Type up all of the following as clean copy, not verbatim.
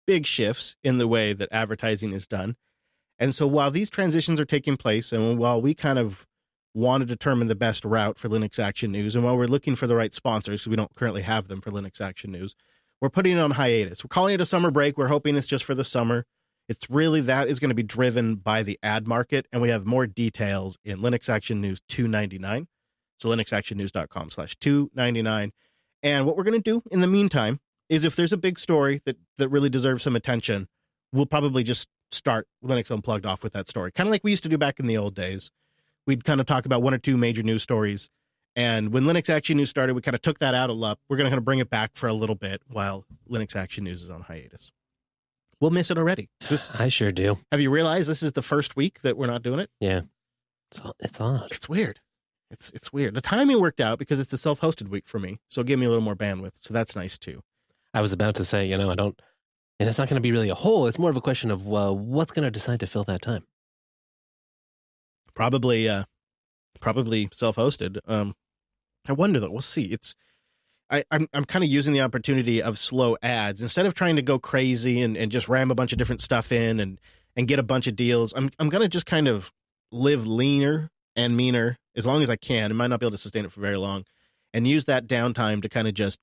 big shifts in the way that advertising is done. And so while these transitions are taking place, and while we kind of want to determine the best route for Linux Action News, and while we're looking for the right sponsors, because we don't currently have them for Linux Action News, we're putting it on hiatus. We're calling it a summer break. We're hoping it's just for the summer. It's really that is going to be driven by the ad market, and we have more details in Linux Action News 299. So linuxactionnews.com/299. And what we're going to do in the meantime is if there's a big story that really deserves some attention, we'll probably just start Linux Unplugged off with that story. Kind of like we used to do back in the old days. We'd kind of talk about one or two major news stories. And when Linux Action News started, we kind of took that out a lot. We're going to kind of bring it back for a little bit while Linux Action News is on hiatus. We'll miss it already. I sure do. Have you realized this is the first week that we're not doing it? Yeah. It's odd. It's weird. It's weird. The timing worked out because it's a self-hosted week for me, so it gave me a little more bandwidth. So that's nice too. I was about to say, I don't, and it's not going to be really a hole. It's more of a question of what's going to decide to fill that time. Probably self-hosted. I wonder though. We'll see. I'm kind of using the opportunity of slow ads instead of trying to go crazy and just ram a bunch of different stuff in and get a bunch of deals. I'm going to just kind of live leaner and meaner as long as I can. I might not be able to sustain it for very long, and use that downtime to kind of just,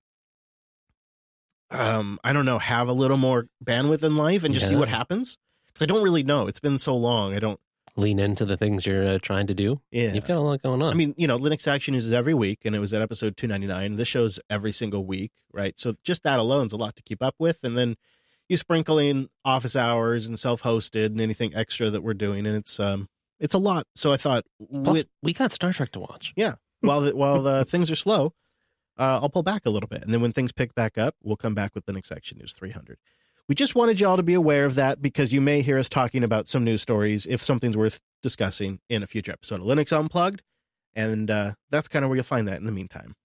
I don't know, have a little more bandwidth in life and just see what happens. Because I don't really know. It's been so long. I don't lean into the things you're trying to do. Yeah. You've got a lot going on. I mean, Linux Action News is every week, and it was at episode 299. This show's every single week, right? So just that alone is a lot to keep up with. And then you sprinkle in office hours and self-hosted and anything extra that we're doing, and it's a lot. So I thought, plus, we got Star Trek to watch. Yeah, while the things are slow, I'll pull back a little bit, and then when things pick back up, we'll come back with Linux Action News 300. We just wanted you all to be aware of that because you may hear us talking about some news stories if something's worth discussing in a future episode of Linux Unplugged, and that's kind of where you'll find that in the meantime.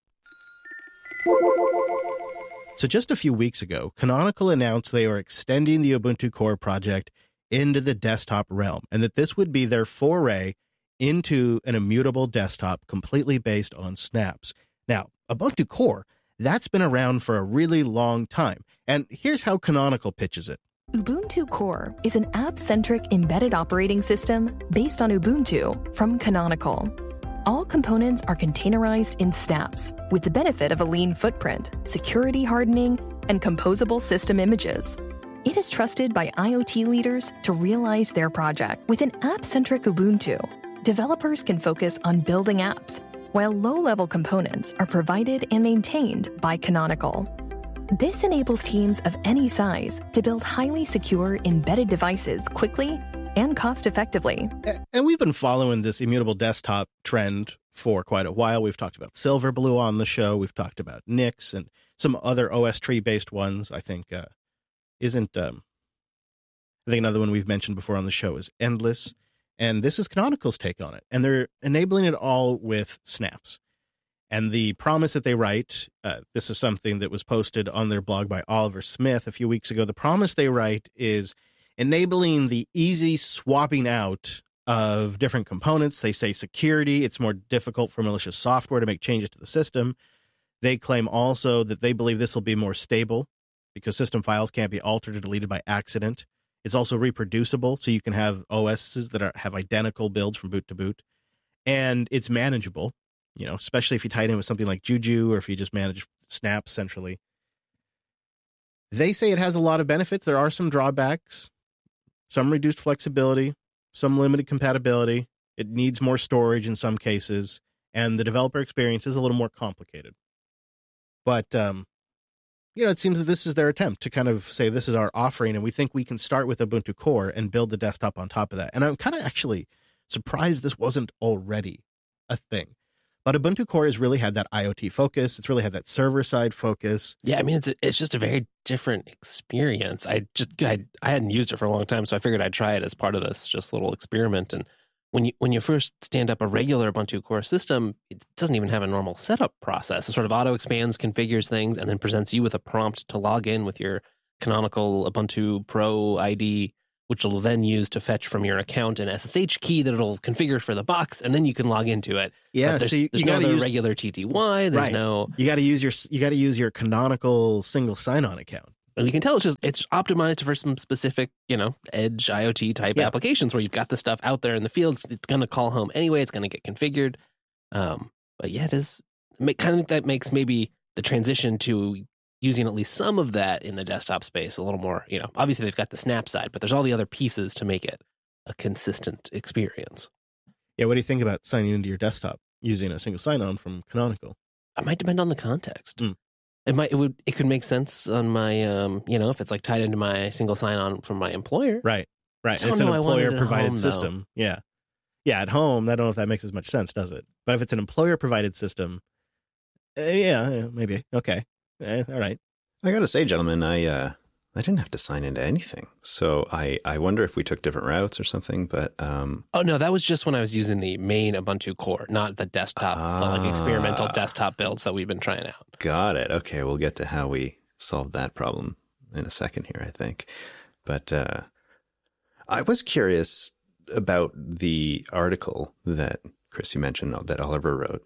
So just a few weeks ago, Canonical announced they are extending the Ubuntu Core project into the desktop realm, and that this would be their foray into an immutable desktop completely based on snaps. Now, Ubuntu Core, that's been around for a really long time, and here's how Canonical pitches it. Ubuntu Core is an app-centric embedded operating system based on Ubuntu from Canonical. All components are containerized in snaps, with the benefit of a lean footprint, security hardening, and composable system images. It is trusted by IoT leaders to realize their project. With an app-centric Ubuntu, developers can focus on building apps, while low-level components are provided and maintained by Canonical. This enables teams of any size to build highly secure embedded devices quickly and cost-effectively. And we've been following this immutable desktop trend for quite a while. We've talked about Silverblue on the show. We've talked about Nix and some other OS tree-based ones. I think I think another one we've mentioned before on the show is Endless. And this is Canonical's take on it. And they're enabling it all with snaps. And the promise that they write, this is something that was posted on their blog by Oliver Smith a few weeks ago. The promise they write is enabling the easy swapping out of different components. They say security. It's more difficult for malicious software to make changes to the system. They claim also that they believe this will be more stable because system files can't be altered or deleted by accident. It's also reproducible, so you can have OSs that have identical builds from boot to boot. And it's manageable, especially if you tie it in with something like Juju or if you just manage snaps centrally. They say it has a lot of benefits. There are some drawbacks, some reduced flexibility, some limited compatibility. It needs more storage in some cases, and the developer experience is a little more complicated. But, it seems that this is their attempt to kind of say this is our offering, and we think we can start with Ubuntu Core and build the desktop on top of that. And I'm kind of actually surprised this wasn't already a thing. But Ubuntu Core has really had that IoT focus. It's really had that server-side focus. Yeah, I mean, it's just a very different experience. I hadn't used it for a long time, so I figured I'd try it as part of this just little experiment. And when you first stand up a regular Ubuntu Core system, it doesn't even have a normal setup process. It sort of auto-expands, configures things, and then presents you with a prompt to log in with your Canonical Ubuntu Pro ID, which will then use to fetch from your account an SSH key that it'll configure for the box, and then you can log into it. Yeah, there's, so you there's got no to use regular TTY. There's right. no. You got to use your Canonical single sign-on account. And you can tell it's optimized for some specific, edge IoT type applications where you've got the stuff out there in the fields. It's going to call home anyway. It's going to get configured. But yeah, it is kind of that makes maybe the transition to using at least some of that in the desktop space a little more, obviously they've got the Snap side, but there's all the other pieces to make it a consistent experience. Yeah, what do you think about signing into your desktop using a single sign-on from Canonical? It might depend on the context. It could make sense on my, if it's like tied into my single sign-on from my employer. Right. It's an employer-provided system. Yeah. Yeah, at home, I don't know if that makes as much sense, does it? But if it's an employer-provided system, maybe. Okay. All right. I got to say, gentlemen, I didn't have to sign into anything. So I wonder if we took different routes or something, but... Oh, no, that was just when I was using the main Ubuntu core, not the desktop, experimental desktop builds that we've been trying out. Got it. Okay, we'll get to how we solved that problem in a second here, I think. But I was curious about the article that, Chris, you mentioned, that Oliver wrote.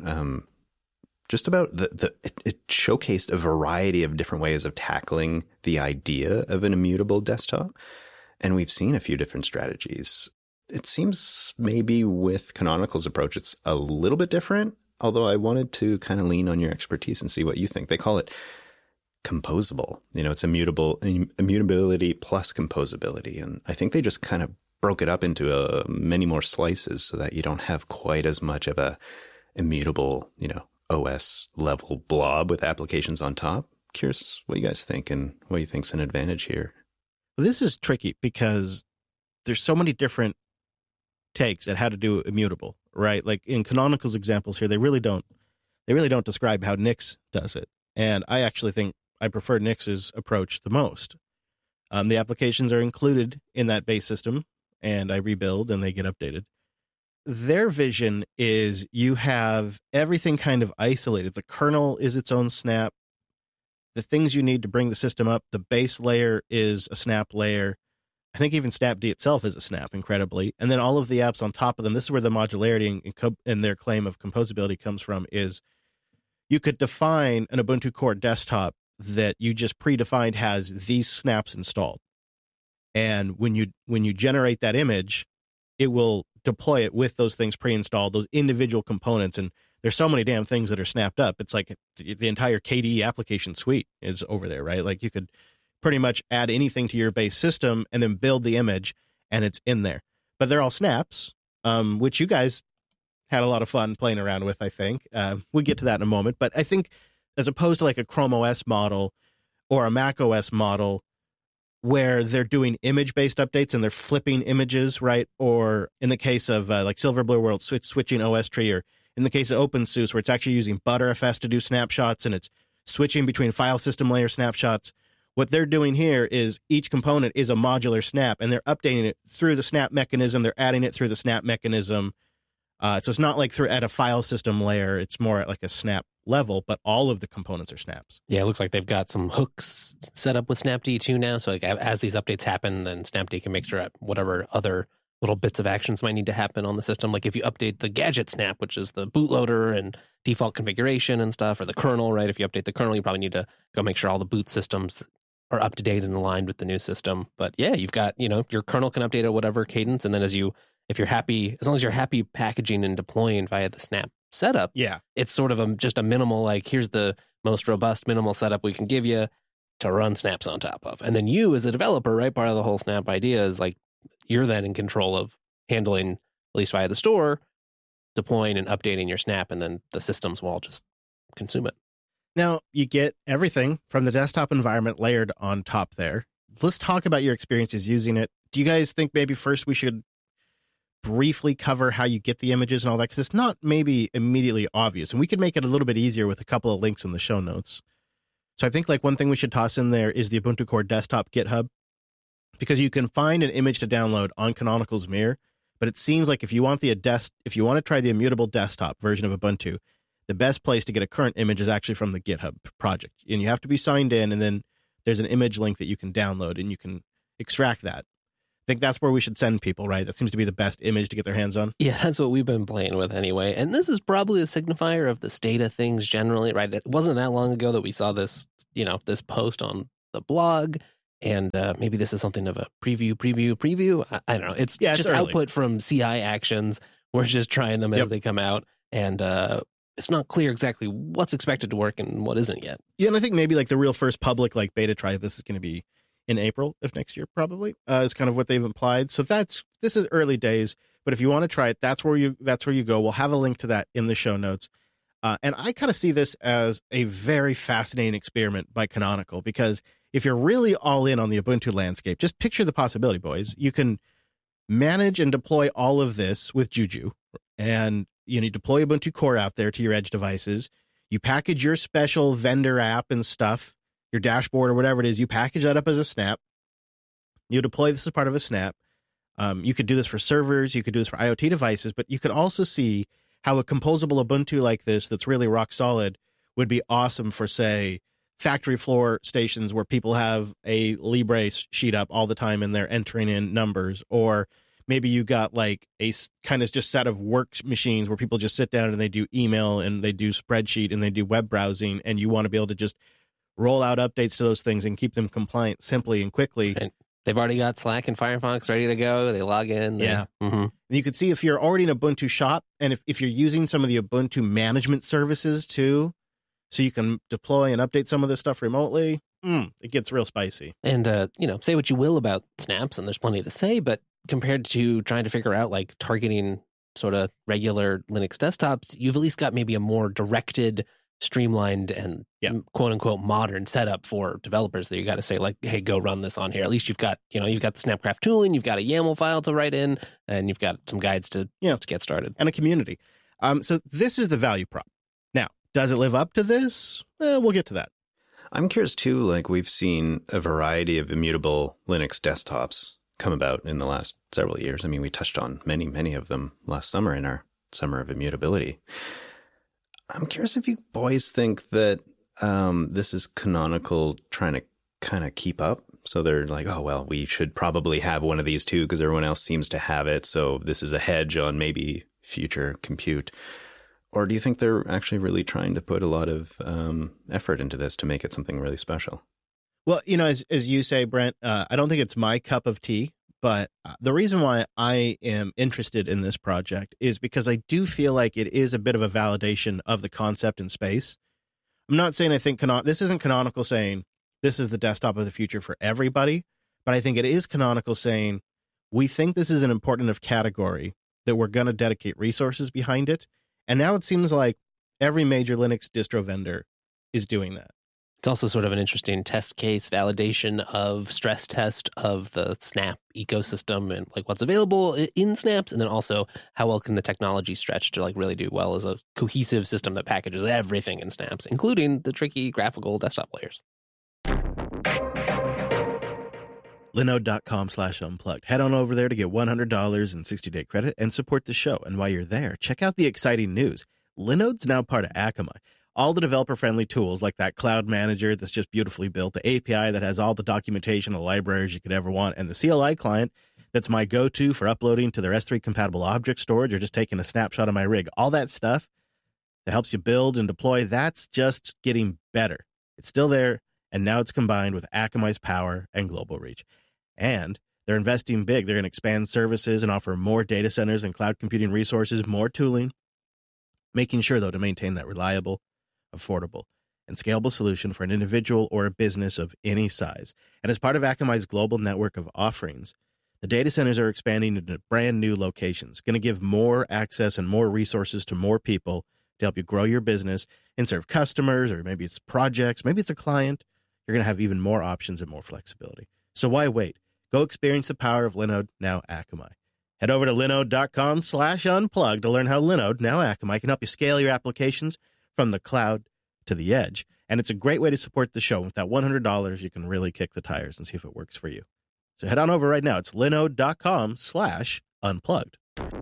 Just about it showcased a variety of different ways of tackling the idea of an immutable desktop. And we've seen a few different strategies. It seems maybe with Canonical's approach, it's a little bit different, although I wanted to kind of lean on your expertise and see what you think. They call it composable. It's immutability plus composability. And I think they just kind of broke it up into many more slices so that you don't have quite as much of a immutable, OS level blob with applications on top. Curious what you guys think and what you think's an advantage here. This is tricky because there's so many different takes at how to do immutable, right? Like in Canonical's examples here, they really don't describe how Nix does it. And I actually think I prefer Nix's approach the most. The applications are included in that base system and I rebuild and they get updated. Their vision is you have everything kind of isolated. The kernel is its own snap. The things you need to bring the system up, the base layer is a snap layer. I think even Snapd itself is a snap, incredibly. And then all of the apps on top of them, this is where the modularity and their claim of composability comes from, is you could define an Ubuntu core desktop that you just predefined has these snaps installed. And when you generate that image, it will deploy it with those things pre-installed, those individual components. And there's so many damn things that are snapped up. It's like the entire KDE application suite is over there, right? Like you could pretty much add anything to your base system and then build the image and it's in there. But they're all snaps, which you guys had a lot of fun playing around with, I think. We'll get to that in a moment. But I think as opposed to like a Chrome OS model or a Mac OS model, where they're doing image-based updates and they're flipping images, right? Or in the case of like Silverblue World, switching OS tree, or in the case of OpenSUSE, where it's actually using Btrfs to do snapshots and it's switching between file system layer snapshots. What they're doing here is each component is a modular snap, and they're updating it through the snap mechanism. They're adding it through the snap mechanism. So it's not like at a file system layer. It's more at like a snap level, but all of the components are snaps. Yeah, it looks like they've got some hooks set up with Snapd too now. So like as these updates happen, then Snapd can make sure whatever other little bits of actions might need to happen on the system. Like if you update the gadget snap, which is the bootloader and default configuration and stuff, or the kernel, right? If you update the kernel, you probably need to go make sure all the boot systems are up to date and aligned with the new system. But yeah, you've got, your kernel can update at whatever cadence. And then as long as you're happy packaging and deploying via the Snap setup, yeah, it's sort of just a minimal, like, here's the most robust minimal setup we can give you to run snaps on top of. And then you as a developer, right, part of the whole Snap idea is like, you're then in control of handling, at least via the store, deploying and updating your Snap, and then the systems will all just consume it. Now, you get everything from the desktop environment layered on top there. Let's talk about your experiences using it. Do you guys think maybe first we should briefly cover how you get the images and all that? Because it's not maybe immediately obvious. And we could make it a little bit easier with a couple of links in the show notes. So I think like one thing we should toss in there is the Ubuntu Core Desktop GitHub, because you can find an image to download on Canonical's Mir. But it seems like if you want to try the immutable desktop version of Ubuntu, the best place to get a current image is actually from the GitHub project. And you have to be signed in, and then there's an image link that you can download, and you can extract that. I think that's where we should send people, right? That seems to be the best image to get their hands on. Yeah, that's what we've been playing with anyway. And this is probably a signifier of the state of things generally, right? It wasn't that long ago that we saw this, this post on the blog. And maybe this is something of a preview. I don't know. It's just early. Output from CI actions. We're just trying them as they come out. And it's not clear exactly what's expected to work and what isn't yet. Yeah, and I think maybe like the real first public like beta try of this is going to be in April of next year, probably, is kind of what they've implied. So this is early days. But if you want to try it, that's where you go. We'll have a link to that in the show notes. And I kind of see this as a very fascinating experiment by Canonical, because if you're really all in on the Ubuntu landscape, just picture the possibility, boys. You can manage and deploy all of this with Juju, and you deploy Ubuntu Core out there to your edge devices. You package your special vendor app and stuff, your dashboard or whatever it is. You package that up as a snap. You deploy this as part of a snap. You could do this for servers. You could do this for IoT devices, but you could also see how a composable Ubuntu like this that's really rock solid would be awesome for, say, factory floor stations where people have a Libre sheet up all the time and they're entering in numbers. Or maybe you got like a kind of just set of work machines where people just sit down and they do email and they do spreadsheet and they do web browsing, and you want to be able to just roll out updates to those things and keep them compliant simply and quickly. And they've already got Slack and Firefox ready to go. They log in. You could see if you're already in Ubuntu shop, and if you're using some of the Ubuntu management services too, so you can deploy and update some of this stuff remotely, it gets real spicy. And, say what you will about snaps, and there's plenty to say, but compared to trying to figure out like targeting sort of regular Linux desktops, you've at least got maybe a more directed, streamlined, and quote unquote modern setup for developers that you got to say like, hey, go run this on here. At least you've got the Snapcraft tooling, you've got a YAML file to write in, and you've got some guides to get started. And a community. So this is the value prop. Now, does it live up to this? We'll get to that. I'm curious too, like we've seen a variety of immutable Linux desktops come about in the last several years. I mean, we touched on many, many of them last summer in our Summer of Immutability. I'm curious if you boys think that this is Canonical trying to kind of keep up. So they're like, oh, well, we should probably have one of these too because everyone else seems to have it. So this is a hedge on maybe future compute. Or do you think they're actually really trying to put a lot of effort into this to make it something really special? Well, as you say, Brent, I don't think it's my cup of tea. But the reason why I am interested in this project is because I do feel like it is a bit of a validation of the concept in space. I'm not saying I think this isn't Canonical saying this is the desktop of the future for everybody, but I think it is Canonical saying we think this is an important enough category that we're going to dedicate resources behind it. And now it seems like every major Linux distro vendor is doing that. It's also sort of an interesting test case validation of stress test of the Snap ecosystem and like what's available in Snaps. And then also how well can the technology stretch to like really do well as a cohesive system that packages everything in Snaps, including the tricky graphical desktop layers. Linode.com/unplugged. Head on over there to get $100 in 60-day credit and support the show. And while you're there, check out the exciting news. Linode's now part of Akamai. All the developer-friendly tools like that cloud manager that's just beautifully built, the API that has all the documentation and libraries you could ever want, and the CLI client that's my go-to for uploading to their S3-compatible object storage or just taking a snapshot of my rig. All that stuff that helps you build and deploy, that's just getting better. It's still there, and now it's combined with Akamai's power and global reach. And they're investing big. They're going to expand services and offer more data centers and cloud computing resources, more tooling, making sure, though, to maintain that reliable, affordable, and scalable solution for an individual or a business of any size. And as part of Akamai's global network of offerings, the data centers are expanding into brand new locations, going to give more access and more resources to more people to help you grow your business and serve customers, or maybe it's projects, maybe it's a client. You're going to have even more options and more flexibility. So why wait? Go experience the power of Linode, now Akamai. Head over to linode.com/unplugged to learn how Linode, now Akamai, can help you scale your applications from the cloud to the edge. And it's a great way to support the show. With that $100, you can really kick the tires and see if it works for you. So head on over right now. It's linode.com/unplugged.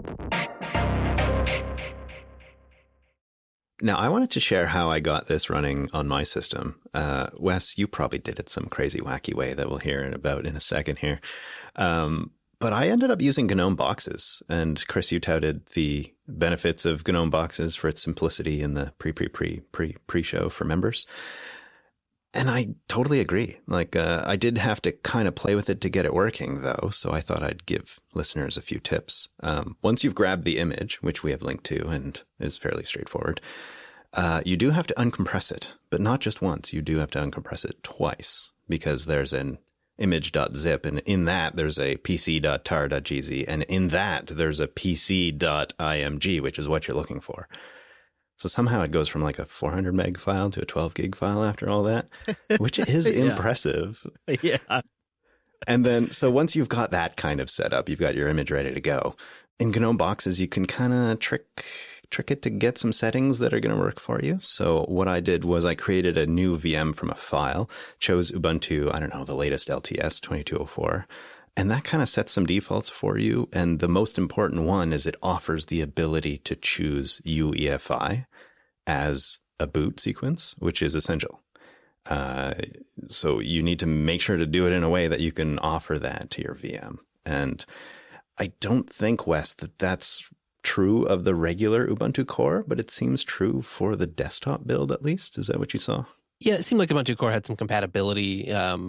Now, I wanted to share how I got this running on my system. Wes, you probably did it some crazy, wacky way that we'll hear about in a second here. But I ended up using GNOME boxes. And Chris, you touted the benefits of GNOME boxes for its simplicity in the pre-show for members. And I totally agree. Like, I did have to kind of play with it to get it working, though. So I thought I'd give listeners a few tips. Once you've grabbed the image, which we have linked to and is fairly straightforward, you do have to uncompress it, but not just once. You do have to uncompress it twice because there's an image.zip, and in that there's a pc.tar.gz, and in that there's a pc.img, which is what you're looking for. So somehow it goes from like a 400 meg file to a 12 gig file after all that, which is impressive. Yeah. And then, so once you've got that kind of set up, you've got your image ready to go. In GNOME boxes, you can kind of trick it to get some settings that are going to work for you. So what I did was I created a new VM from a file, chose Ubuntu, I don't know, the latest LTS 2204. And that kind of sets some defaults for you. And the most important one is it offers the ability to choose UEFI as a boot sequence, which is essential. So you need to make sure to do it in a way that you can offer that to your VM. And I don't think, Wes, that that's true of the regular Ubuntu core, but it seems true for the desktop build, at least. Is that what you saw? Yeah, it seemed like Ubuntu core had some compatibility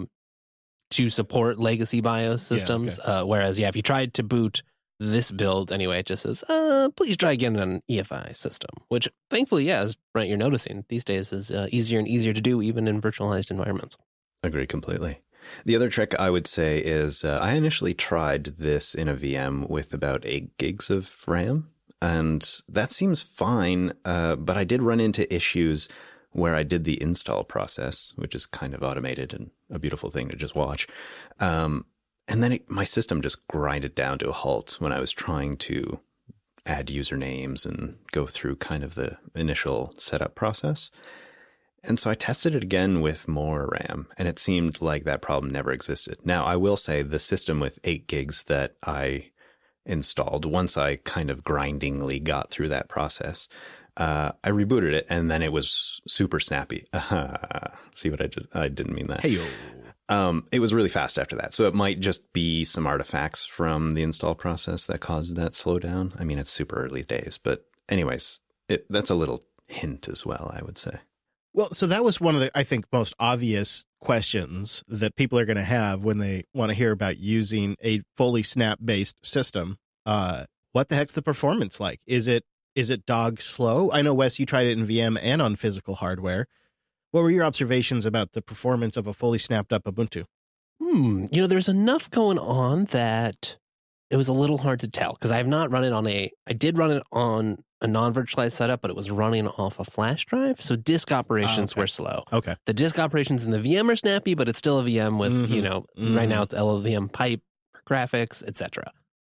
to support legacy BIOS systems. Yeah, okay. Whereas, if you tried to boot this build anyway, it just says, please try again on an EFI system, which thankfully, as Brent, you're noticing these days is easier and easier to do even in virtualized environments. Agree completely. The other trick I would say is I initially tried this in a VM with about 8 gigs of RAM, and that seems fine, but I did run into issues where I did the install process, which is kind of automated and a beautiful thing to just watch. And then my system just grinded down to a halt when I was trying to add usernames and go through kind of the initial setup process. And so I tested it again with more RAM, and it seemed like that problem never existed. Now, I will say the system with 8 gigs that I installed, once I kind of grindingly got through that process, I rebooted it, and then it was super snappy. See what I didn't mean that. Hey-yo. It was really fast after that. So it might just be some artifacts from the install process that caused that slowdown. I mean, it's super early days, but anyways, that's a little hint as well, I would say. Well, so that was one of the, I think, most obvious questions that people are going to have when they want to hear about using a fully snap-based system. What the heck's the performance like? Is it dog slow? I know, Wes, you tried it in VM and on physical hardware. What were your observations about the performance of a fully snapped-up Ubuntu? There's enough going on that it was a little hard to tell because I have not run it on I did run it on a non-virtualized setup, but it was running off a flash drive. So disk operations were slow. Okay. The disk operations in the VM are snappy, but it's still a VM with, right now it's LLVM pipe, graphics, etc.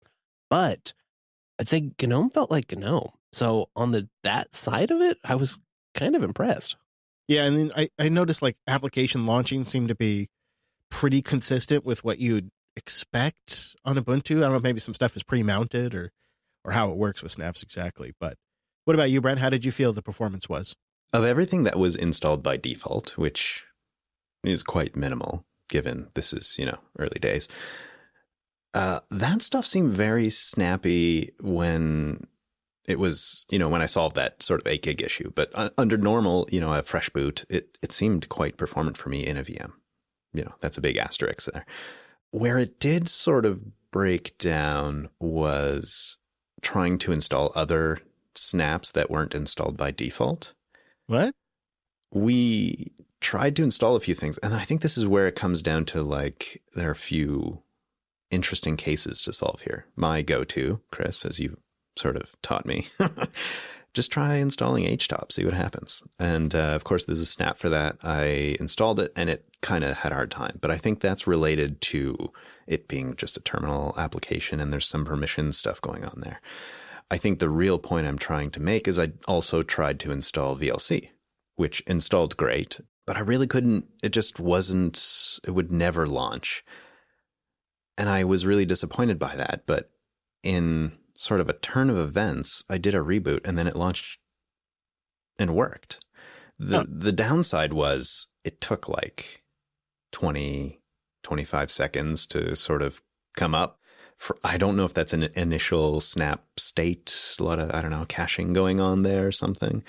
But I'd say GNOME felt like GNOME. So on that side of it, I was kind of impressed. Yeah, and then I noticed like application launching seemed to be pretty consistent with what you'd expect on Ubuntu. I don't know if maybe some stuff is pre-mounted or how it works with snaps exactly. But what about you, Brent? How did you feel the performance was? Of everything that was installed by default, which is quite minimal, given this is, early days, that stuff seemed very snappy when it was, when I solved that sort of 8 gig issue. But under normal, a fresh boot, it seemed quite performant for me in a VM. That's a big asterisk there. Where it did sort of break down was trying to install other snaps that weren't installed by default. What? We tried to install a few things, and I think this is where it comes down to there are a few interesting cases to solve here. My go-to, Chris, as you sort of taught me, just try installing HTOP, see what happens. And of course, there's a snap for that. I installed it, and it kind of had a hard time. But I think that's related to it being just a terminal application, and there's some permission stuff going on there. I think the real point I'm trying to make is I also tried to install VLC, which installed great, but I really couldn't. It just wasn't, it would never launch. And I was really disappointed by that. But in sort of a turn of events, I did a reboot and then it launched and worked. The downside was it took 20, 25 seconds to sort of come up. I don't know if that's an initial snap state, a lot of, caching going on there or something.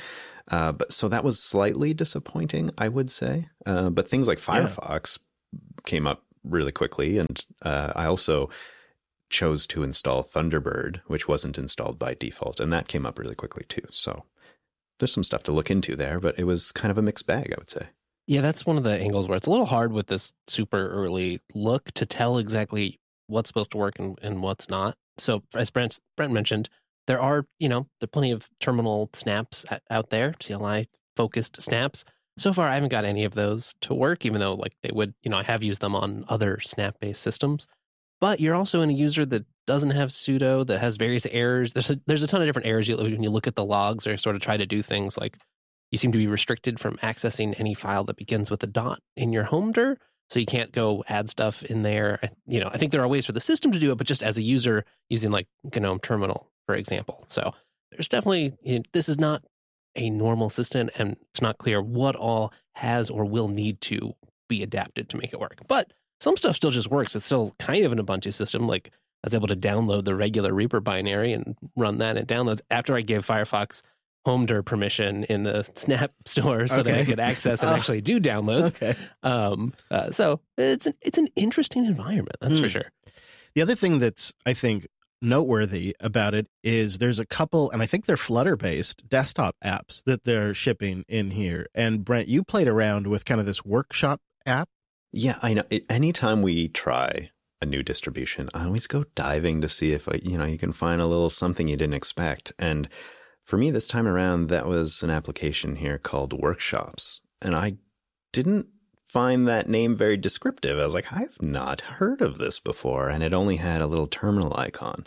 But so that was slightly disappointing, I would say. But things like Firefox came up really quickly. And I also chose to install Thunderbird, which wasn't installed by default. And that came up really quickly too. So there's some stuff to look into there, but it was kind of a mixed bag, I would say. Yeah, that's one of the angles where it's a little hard with this super early look to tell exactly what's supposed to work and what's not. So as Brent mentioned, there are plenty of terminal snaps out there, CLI-focused snaps. So far, I haven't got any of those to work, even though they would, I have used them on other snap-based systems. But you're also in a user that doesn't have sudo, that has various errors. There's a ton of different errors when you look at the logs or sort of try to do things like you seem to be restricted from accessing any file that begins with a dot in your home dir. So you can't go add stuff in there. I think there are ways for the system to do it, but just as a user using like GNOME Terminal, for example. So there's definitely, this is not a normal system, and it's not clear what all has or will need to be adapted to make it work. But some stuff still just works. It's still kind of an Ubuntu system. Like I was able to download the regular Reaper binary and run that, and it downloads after I gave Firefox home dir permission in the Snap store so that I could access and actually do downloads. Okay. So it's an interesting environment, that's for sure. The other thing that's, I think, noteworthy about it is there's a couple, and I think they're Flutter-based desktop apps that they're shipping in here. And Brent, you played around with kind of this workshop app. Yeah, I know. Anytime we try a new distribution, I always go diving to see if, you can find a little something you didn't expect. And for me this time around, that was an application here called Workshops. And I didn't find that name very descriptive. I was like, I've not heard of this before. And it only had a little terminal icon.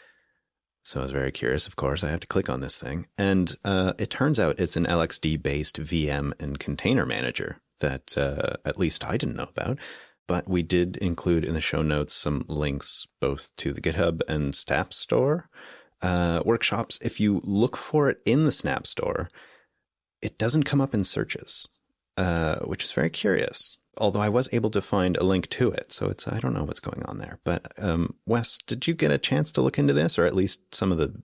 So I was very curious, of course. I had to click on this thing. And it turns out it's an LXD-based VM and container manager that at least I didn't know about. But we did include in the show notes some links both to the GitHub and Snap Store Workshops. If you look for it in the Snap Store, it doesn't come up in searches, which is very curious. Although I was able to find a link to it. So I don't know what's going on there. But Wes, did you get a chance to look into this, or at least some of the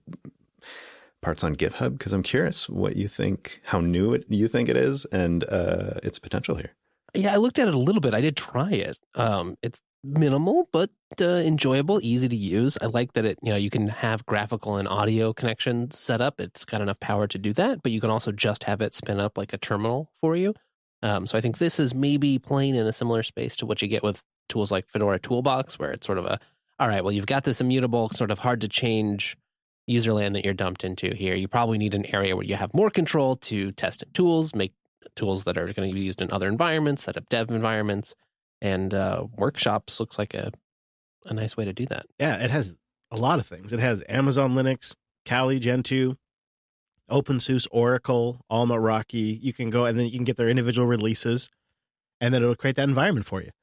parts on GitHub? Because I'm curious what you think, how new you think it is, and its potential here. Yeah, I looked at it a little bit. I did try it. It's minimal, but enjoyable, easy to use. I like that you can have graphical and audio connections set up. It's got enough power to do that, but you can also just have it spin up like a terminal for you. So I think this is maybe playing in a similar space to what you get with tools like Fedora Toolbox, where it's sort of all right, well, you've got this immutable, sort of hard to change userland that you're dumped into here. You probably need an area where you have more control to test in tools, make tools that are going to be used in other environments, set up dev environments, and Workshops looks like a nice way to do that. Yeah, it has a lot of things. It has Amazon Linux, Kali, Gentoo, OpenSUSE, Oracle, Alma, Rocky. You can go and then you can get their individual releases, and then it'll create that environment for you.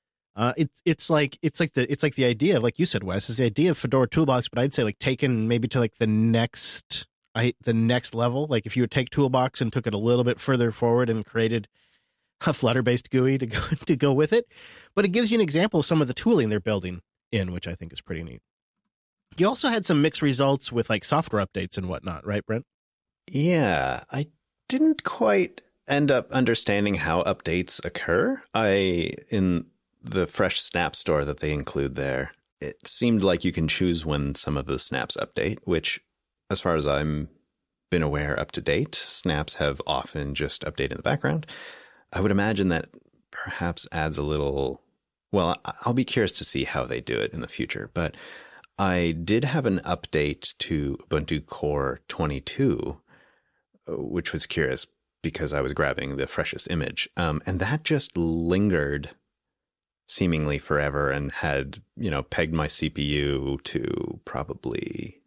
It's like the idea of, like you said, Wes, is the idea of Fedora Toolbox, but I'd say like taken maybe to like the next level. Like if you would take Toolbox and took it a little bit further forward and created a Flutter-based GUI to go with it. But it gives you an example of some of the tooling they're building in, which I think is pretty neat. You also had some mixed results with like software updates and whatnot, right, Brent? Yeah, I didn't quite end up understanding how updates occur. In the fresh Snap Store that they include there, it seemed like you can choose when some of the snaps update, which, as far as I'm been aware up to date, snaps have often just updated in the background. I would imagine that perhaps adds a little, well, I'll be curious to see how they do it in the future, but I did have an update to Ubuntu Core 22, which was curious because I was grabbing the freshest image. And that just lingered seemingly forever and had, pegged my CPU to probably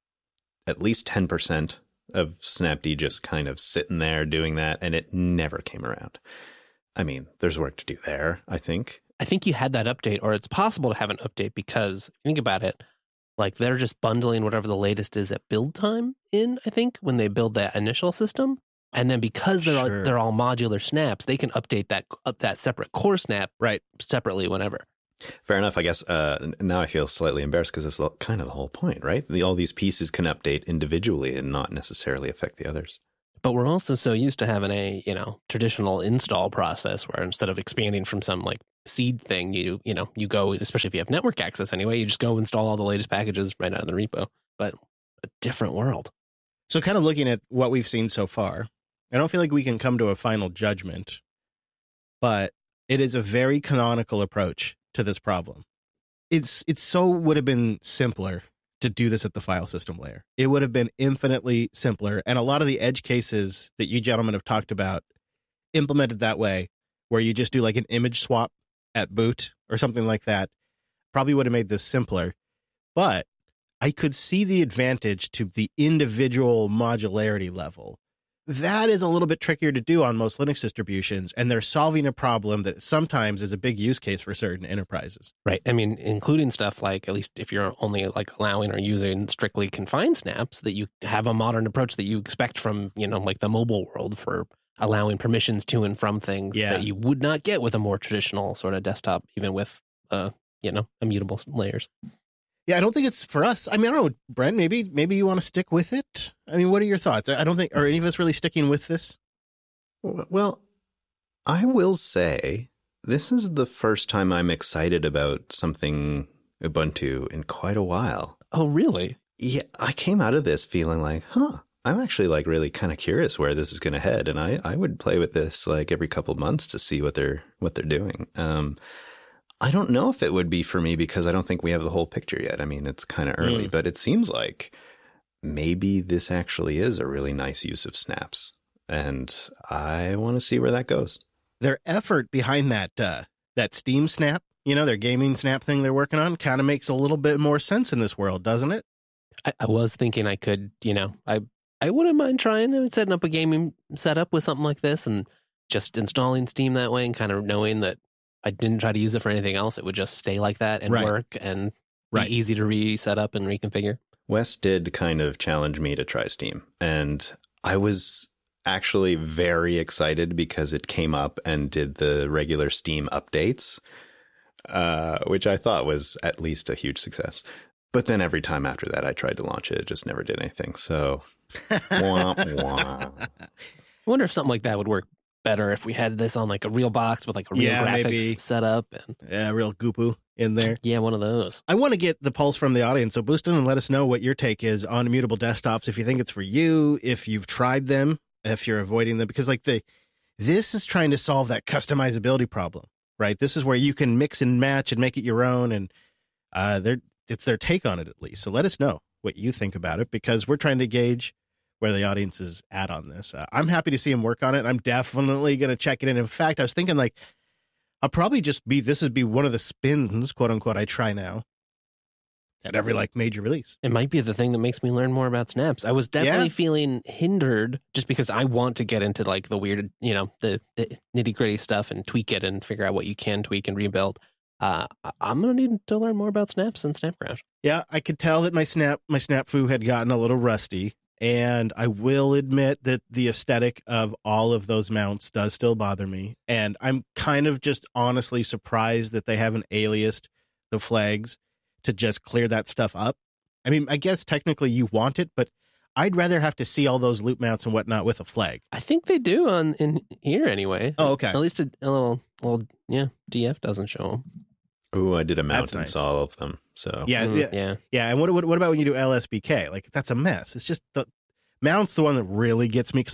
at least 10% of Snapd just kind of sitting there doing that, and it never came around. I mean, there's work to do there, I think. I think you had that update, or it's possible to have an update because, if you think about it, like they're just bundling whatever the latest is at build time in, I think, when they build that initial system. And then because they're all modular snaps, they can update that separate core snap separately whenever. Fair enough, I guess. Now I feel slightly embarrassed because it's kind of the whole point, right? All these pieces can update individually and not necessarily affect the others. But we're also so used to having a, traditional install process where instead of expanding from some like seed thing, you go, especially if you have network access anyway, you just go install all the latest packages right out of the repo. But a different world. So kind of looking at what we've seen so far, I don't feel like we can come to a final judgment, but it is a very canonical approach to this problem. It's so would have been simpler to do this at the file system layer. It would have been infinitely simpler. And a lot of the edge cases that you gentlemen have talked about implemented that way, where you just do like an image swap at boot or something like that, probably would have made this simpler. But I could see the advantage to the individual modularity level. That is a little bit trickier to do on most Linux distributions, and they're solving a problem that sometimes is a big use case for certain enterprises. Right. I mean, including stuff like, at least if you're only like allowing or using strictly confined snaps, that you have a modern approach that you expect from, like the mobile world for allowing permissions to and from things that you would not get with a more traditional sort of desktop, even with, immutable layers. Yeah, I don't think it's for us. I mean, I don't know, Brent, maybe you want to stick with it? I mean, what are your thoughts? I don't think, are any of us really sticking with this? Well, I will say this is the first time I'm excited about something Ubuntu in quite a while. Oh, really? Yeah, I came out of this feeling like, I'm actually like really kind of curious where this is going to head. And I would play with this like every couple of months to see what they're doing. I don't know if it would be for me because I don't think we have the whole picture yet. I mean, it's kind of early, but it seems like maybe this actually is a really nice use of snaps. And I want to see where that goes. Their effort behind that Steam snap, their gaming snap thing they're working on kind of makes a little bit more sense in this world, doesn't it? I was thinking I could, I wouldn't mind trying setting up a gaming setup with something like this and just installing Steam that way and kind of knowing that I didn't try to use it for anything else. It would just stay like that and work and be easy to reset up and reconfigure. Wes did kind of challenge me to try Steam, and I was actually very excited because it came up and did the regular Steam updates, which I thought was at least a huge success. But then every time after that, I tried to launch it. It just never did anything. So, wah, wah. I wonder if something like that would work better if we had this on like a real box with like a real graphics setup. And real goopoo in there. Yeah, one of those. I want to get the pulse from the audience. So boost in and let us know what your take is on immutable desktops. If you think it's for you, if you've tried them, if you're avoiding them, because like this is trying to solve that customizability problem, right? This is where you can mix and match and make it your own. And it's their take on it at least. So let us know what you think about it, because we're trying to gauge where the audience is at on this. I'm happy to see him work on it. I'm definitely going to check it in. In fact, I was thinking like, I'll probably this would be one of the spins, quote unquote, I try now at every like major release. It might be the thing that makes me learn more about snaps. I was definitely feeling hindered just because I want to get into like the weird, the nitty gritty stuff and tweak it and figure out what you can tweak and rebuild. I'm going to need to learn more about snaps and SnapGrash. Yeah, I could tell that my SnapFu had gotten a little rusty. And I will admit that the aesthetic of all of those mounts does still bother me. And I'm kind of just honestly surprised that they haven't aliased the flags to just clear that stuff up. I mean, I guess technically you want it, but I'd rather have to see all those loop mounts and whatnot with a flag. I think they do in here anyway. Oh, okay. At least a little DF doesn't show them. Ooh, I did a mount and saw all of them. So yeah. And what about when you do LSBK? Like that's a mess. It's just the mount's the one that really gets me, because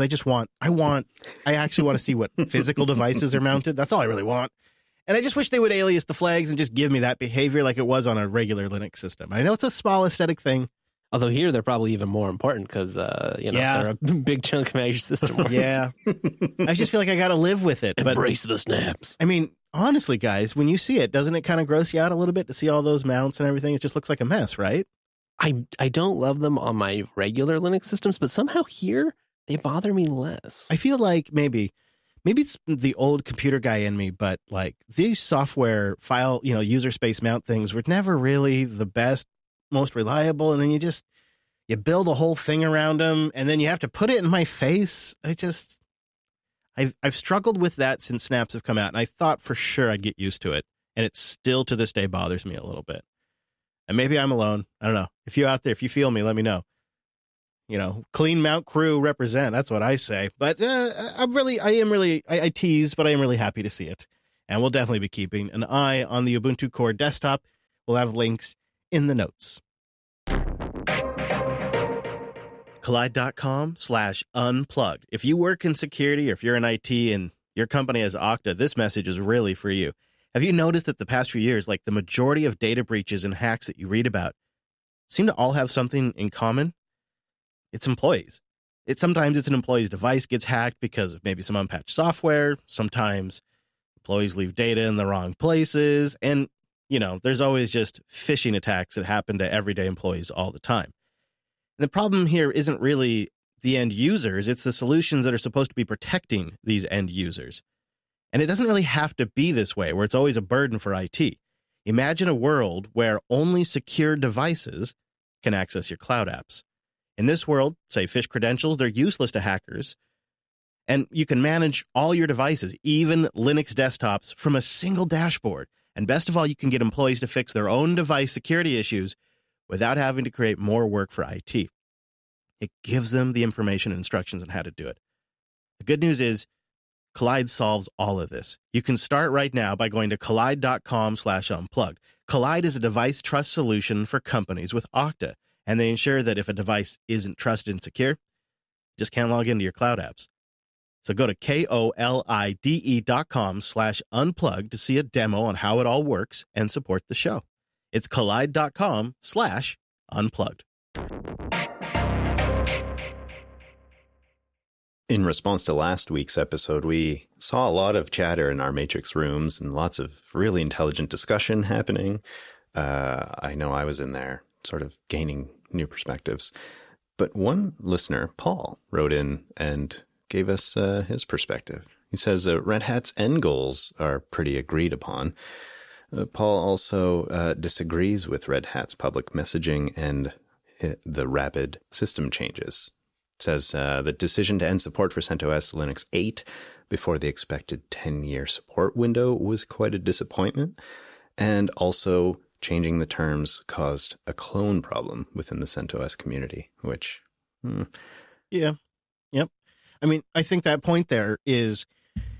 I actually want to see what physical devices are mounted. That's all I really want. And I just wish they would alias the flags and just give me that behavior like it was on a regular Linux system. I know it's a small aesthetic thing. Although here they're probably even more important because they're a big chunk of your system. Yeah, I just feel like I got to live with it. Embrace the snaps. I mean, honestly, guys, when you see it, doesn't it kind of gross you out a little bit to see all those mounts and everything? It just looks like a mess, right? I don't love them on my regular Linux systems, but somehow here they bother me less. I feel like maybe it's the old computer guy in me, but like these software file, user space mount things were never really the best, most reliable. And then you build a whole thing around them and then you have to put it in my face. I've struggled with that since snaps have come out, and I thought for sure I'd get used to it. And it still to this day bothers me a little bit. And maybe I'm alone. I don't know. If you're out there, if you feel me, let me know. Clean Mount Crew represent. That's what I say. But I tease, but I am really happy to see it. And we'll definitely be keeping an eye on the Ubuntu Core desktop. We'll have links in the notes. Kolide.com/unplugged. If you work in security or if you're in IT and your company has Okta, this message is really for you. Have you noticed that the past few years, like the majority of data breaches and hacks that you read about seem to all have something in common? It's employees. Sometimes it's an employee's device gets hacked because of maybe some unpatched software. Sometimes employees leave data in the wrong places. And, there's always just phishing attacks that happen to everyday employees all the time. And the problem here isn't really the end users. It's the solutions that are supposed to be protecting these end users. And it doesn't really have to be this way, where it's always a burden for IT. Imagine a world where only secure devices can access your cloud apps. In this world, say phish credentials, they're useless to hackers. And you can manage all your devices, even Linux desktops, from a single dashboard. And best of all, you can get employees to fix their own device security issues without having to create more work for IT. It gives them the information and instructions on how to do it. The good news is Kolide solves all of this. You can start right now by going to kolide.com/unplugged. Kolide is a device trust solution for companies with Okta, and they ensure that if a device isn't trusted and secure, you just can't log into your cloud apps. So go to kolide.com/unplugged to see a demo on how it all works and support the show. It's kolide.com/unplugged. In response to last week's episode, we saw a lot of chatter in our Matrix rooms and lots of really intelligent discussion happening. I know I was in there sort of gaining new perspectives. But one listener, Paul, wrote in and gave us his perspective. He says Red Hat's end goals are pretty agreed upon. Paul also disagrees with Red Hat's public messaging and the rapid system changes. It says the decision to end support for CentOS Linux 8 before the expected 10-year support window was quite a disappointment. And also changing the terms caused a clone problem within the CentOS community, which... Yeah. Yep. I mean, I think that point is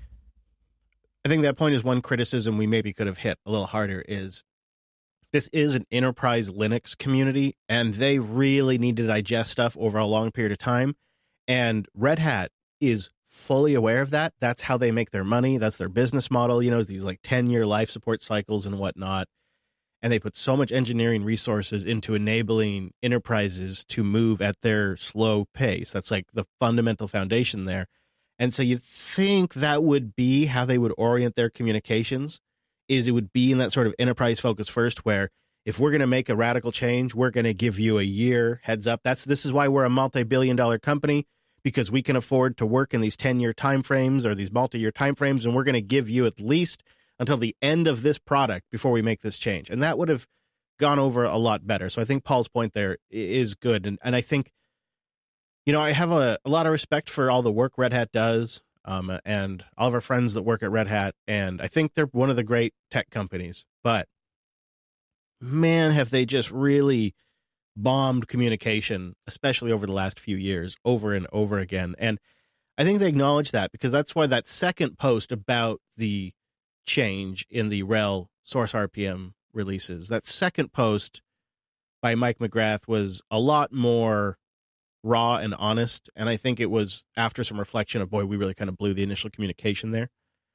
one criticism we maybe could have hit a little harder is this is an enterprise Linux community, and they really need to digest stuff over a long period of time. And Red Hat is fully aware of that. That's how they make their money. That's their business model, is these like 10-year life support cycles and whatnot. And they put so much engineering resources into enabling enterprises to move at their slow pace. That's like the fundamental foundation there. And so you'd think that would be how they would orient their communications, is it would be in that sort of enterprise focus first, where if we're going to make a radical change, we're going to give you a year heads up. This is why we're a multi-billion-dollar company, because we can afford to work in these 10-year timeframes or these multi-year timeframes, and we're going to give you at least until the end of this product before we make this change. And that would have gone over a lot better. So I think Paul's point there is good. And I think, I have a lot of respect for all the work Red Hat does, and all of our friends that work at Red Hat. And I think they're one of the great tech companies. But, man, have they just really bombed communication, especially over the last few years, over and over again. And I think they acknowledge that, because that's why that second post about the change in the RHEL source RPM releases, that second post by Mike McGrath was a lot more raw and honest. And I think it was after some reflection of, boy, we really kind of blew the initial communication there.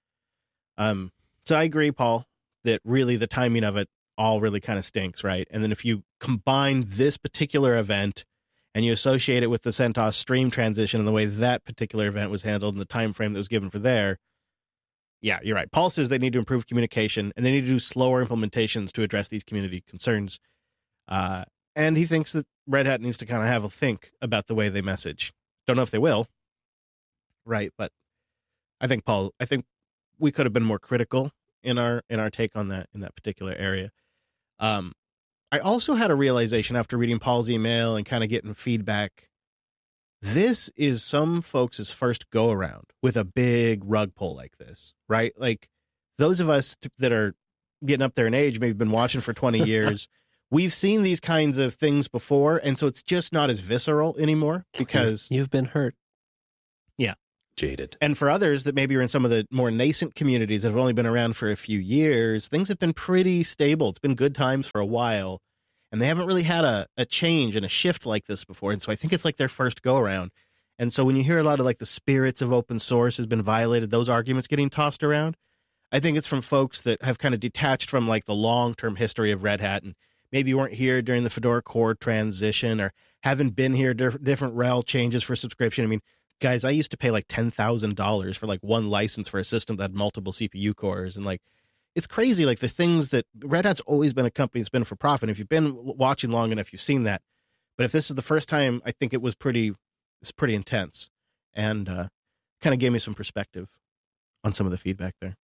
So I agree, Paul, that really the timing of it all really kind of stinks, right? And then if you combine this particular event and you associate it with the CentOS stream transition and the way that particular event was handled and the time frame that was given for there, yeah, you're right. Paul says they need to improve communication and they need to do slower implementations to address these community concerns. And he thinks that Red Hat needs to kind of have a think about the way they message. Don't know if they will, right? But I think we could have been more critical in our take on that in that particular area. I also had a realization after reading Paul's email and kind of getting feedback. This is some folks' first go around with a big rug pull like this, right? Like those of us that are getting up there in age, maybe been watching for 20 years. we've seen these kinds of things before, and so it's just not as visceral anymore because you've been hurt. Yeah. Jaded. And for others that maybe are in some of the more nascent communities that have only been around for a few years, things have been pretty stable. It's been good times for a while, and they haven't really had a change and a shift like this before. And so I think it's like their first go around. And so when you hear a lot of like the spirits of open source has been violated, those arguments getting tossed around, I think it's from folks that have kind of detached from like the long-term history of Red Hat and maybe weren't here during the Fedora core transition or haven't been here different RHEL changes for subscription. I mean, guys, I used to pay like $10,000 for like one license for a system that had multiple CPU cores. And like, it's crazy. Like the things that Red Hat's always been a company that's been for profit. If you've been watching long enough, you've seen that. But if this is the first time, I think it's pretty intense and kind of gave me some perspective on some of the feedback there.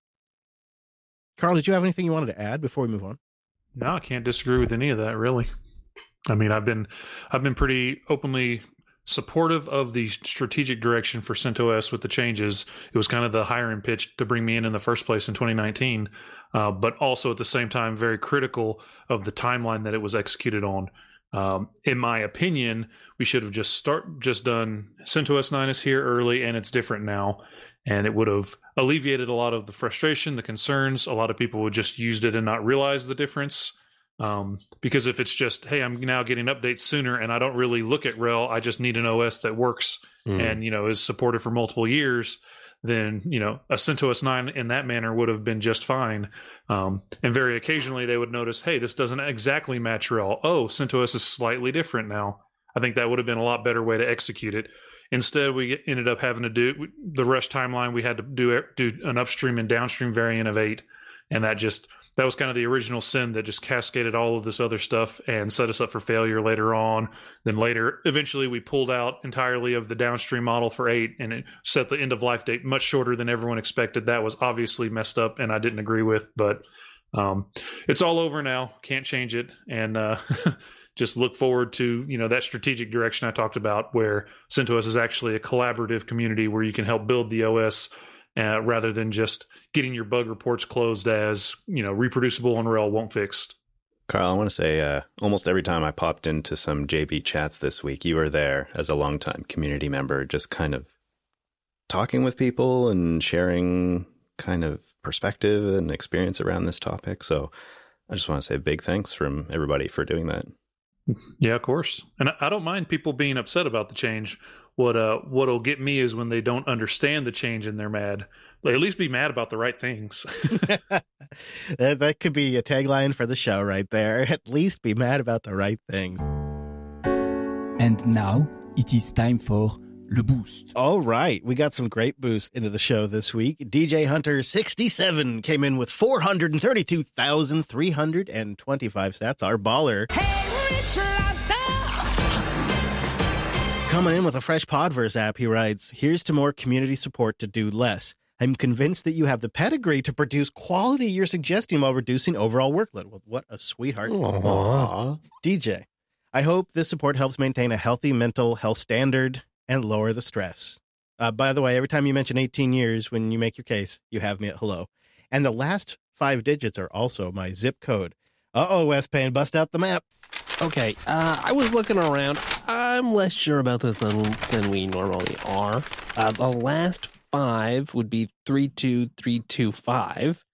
Carl, did you have anything you wanted to add before we move on? No, I can't disagree with any of that, really. I mean, I've been pretty openly supportive of the strategic direction for CentOS with the changes. It was kind of the hiring pitch to bring me in the first place in 2019, but also at the same time very critical of the timeline that it was executed on. In my opinion, we should have just done CentOS 9 is here early and it's different now, and it would have alleviated a lot of the frustration, the concerns. A lot of people would just used it and not realize the difference. Because if it's just, hey, I'm now getting updates sooner and I don't really look at RHEL, I just need an OS that works and, is supported for multiple years, then, a CentOS 9 in that manner would have been just fine. And very occasionally they would notice, hey, this doesn't exactly match RHEL. Oh, CentOS is slightly different now. I think that would have been a lot better way to execute it. Instead, we ended up having to do the rush timeline. We had to do an upstream and downstream variant of 8. And that was kind of the original sin that just cascaded all of this other stuff and set us up for failure later on. Then eventually we pulled out entirely of the downstream model for 8 and it set the end of life date much shorter than everyone expected. That was obviously messed up and I didn't agree with, but it's all over now. Can't change it. And just look forward to, that strategic direction I talked about where CentOS is actually a collaborative community where you can help build the OS rather than just getting your bug reports closed as, reproducible on RHEL won't fixed. Carl, I want to say almost every time I popped into some JB chats this week, you were there as a longtime community member, just kind of talking with people and sharing kind of perspective and experience around this topic. So I just want to say big thanks from everybody for doing that. Yeah, of course. And I don't mind people being upset about the change. What'll get me is when they don't understand the change and they're mad. They at least be mad about the right things. That could be a tagline for the show right there. At least be mad about the right things. And now it is time for Le Boost. All right. We got some great boosts into the show this week. DJ Hunter 67 came in with 432,325 stats. Our baller. Hey, Rich Lobster! Coming in with a fresh Podverse app, he writes, here's to more community support to do less. I'm convinced that you have the pedigree to produce quality you're suggesting while reducing overall workload. Well, what a sweetheart. Aww. DJ, I hope this support helps maintain a healthy mental health standard and lower the stress. By the way, every time you mention 18 years when you make your case, you have me at hello. And the last 5 digits are also my zip code. Uh-oh, West Payne, bust out the map. Okay, I was looking around. I'm less sure about this than we normally are. The last 5 would be 32325.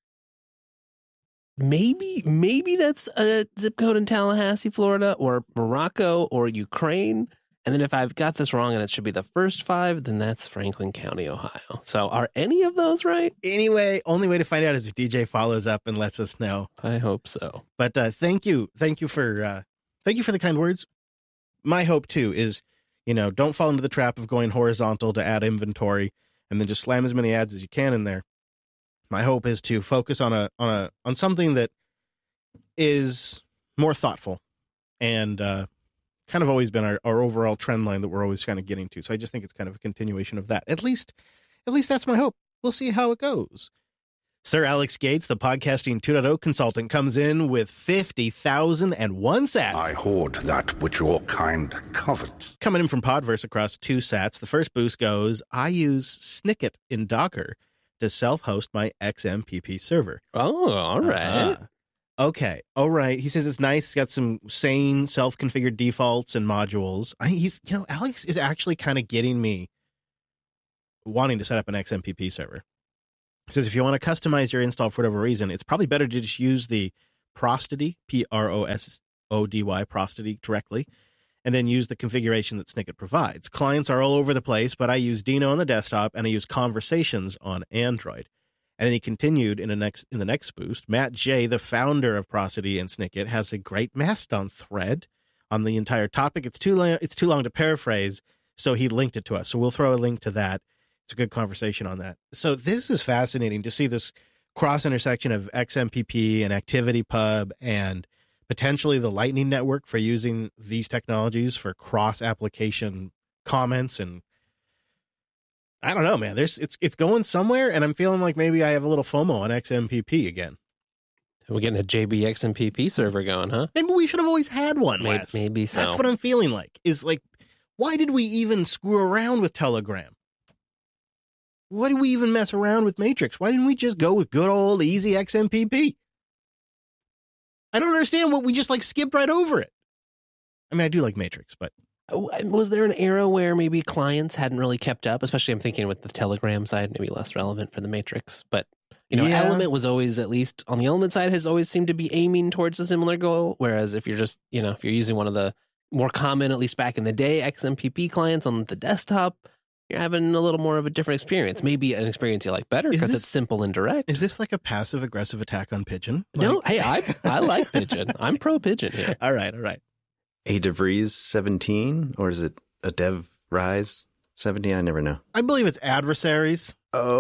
Maybe that's a zip code in Tallahassee, Florida, or Morocco, or Ukraine. And then if I've got this wrong and it should be the first 5, then that's Franklin County, Ohio. So are any of those right? Anyway, only way to find out is if DJ follows up and lets us know. I hope so. But thank you for the kind words. My hope too is, don't fall into the trap of going horizontal to add inventory and then just slam as many ads as you can in there. My hope is to focus on something that is more thoughtful and kind of always been our overall trend line that we're always kind of getting to. So I just think it's kind of a continuation of that. At least that's my hope. We'll see how it goes. Sir Alex Gates, the Podcasting 2.0 consultant, comes in with 50,001 sats. I hoard that which your kind covet. Coming in from Podverse across 2 sats, the first boost goes, I use Snicket in Docker to self-host my XMPP server. Oh, all right. Okay. All right. He says it's nice. It's got some sane self-configured defaults and modules. Alex is actually kind of getting me wanting to set up an XMPP server. He says if you want to customize your install for whatever reason, it's probably better to just use the Prosody, Prosody, Prosody directly, and then use the configuration that Snicket provides. Clients are all over the place, but I use Dino on the desktop and I use Conversations on Android. And then he continued in the next boost. Matt J., the founder of Prosody and Snicket, has a great Mastodon thread on the entire topic. It's too long to paraphrase, so he linked it to us. So we'll throw a link to that. It's a good conversation on that. So this is fascinating to see this cross intersection of XMPP and ActivityPub and potentially the Lightning Network for using these technologies for cross application comments. And I don't know, man, it's going somewhere, and I'm feeling like maybe I have a little FOMO on XMPP again. We're getting a JB XMPP server going, huh? Maybe we should have always had one, Wes. Maybe so. That's what I'm feeling like. Is like, why did we even screw around with Telegram? Why did we even mess around with Matrix? Why didn't we just go with good old easy XMPP? I don't understand what we just skipped right over it. I mean, I do like Matrix, but was there an era where maybe clients hadn't really kept up? Especially, I'm thinking with the Telegram side, maybe less relevant for the Matrix. But Element was always, at least on the Element side, has always seemed to be aiming towards a similar goal. Whereas if you're just, if you're using one of the more common, at least back in the day, XMPP clients on the desktop, you're having a little more of a different experience. Maybe an experience you like better because it's simple and direct. Is this like a passive-aggressive attack on Pigeon? No, hey, I like Pigeon. I'm pro Pigeon here. All right. A DeVries 17, or is it a DevRise 17? I never know. I believe it's Adversaries.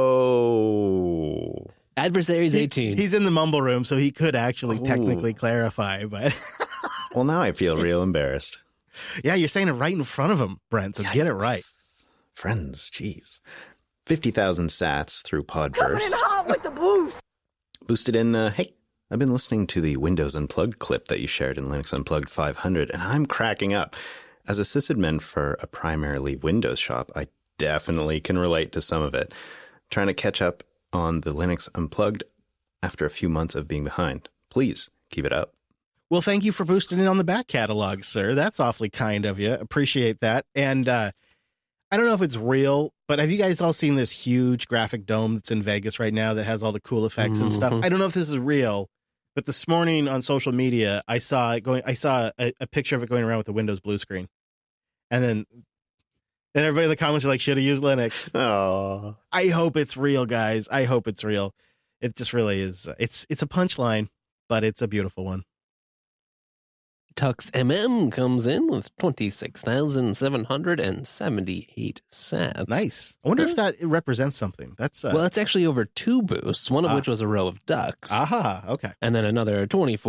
Oh. Adversaries 18. He's in the mumble room, so he could actually technically clarify, but... Well, now I feel real embarrassed. Yeah, you're saying it right in front of him, Brent, so get it right. Friends, jeez. 50,000 sats through Podverse. Coming in hot with the boost. Boosted in, hey, I've been listening to the Windows Unplugged clip that you shared in Linux Unplugged 500, and I'm cracking up. As a sysadmin for a primarily Windows shop, I definitely can relate to some of it. Trying to catch up on the Linux Unplugged after a few months of being behind. Please, keep it up. Well, thank you for boosting it on the back catalog, sir. That's awfully kind of you. Appreciate that. And, I don't know if it's real, but have you guys all seen this huge graphic dome that's in Vegas right now that has all the cool effects and stuff? I don't know if this is real, but this morning on social media, I saw a picture of it going around with the Windows blue screen. And then everybody in the comments are like, should have used Linux. Oh, I hope it's real, guys. I hope it's real. It just really is. It's a punchline, but it's a beautiful one. Tux MM comes in with 26,778 sats. Nice. I wonder if that represents something. That's well, it's actually over 2 boosts, one of which was a row of ducks. Aha, okay. And then another